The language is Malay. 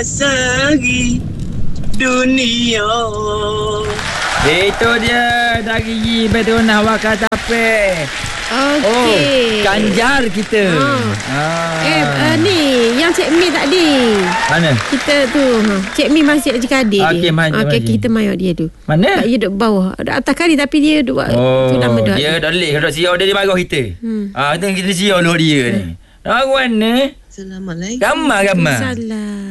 seri dunia. Itu dia dari Bedona Wakatape. Okey. Ganjar kita. Ni yang Cik Mi tadi. Mana? Kita tu Cik Mi masih adik adik Okey, dia. mana? Kita main dia tu. Mana? Dia duduk bawah. Duduk atas kali tapi dia duduk tu nama dia. Dia dah leh dah siap dia marah kita. Kita siap lu dia ni. Mana? Assalamualaikum. Gambar. Salam.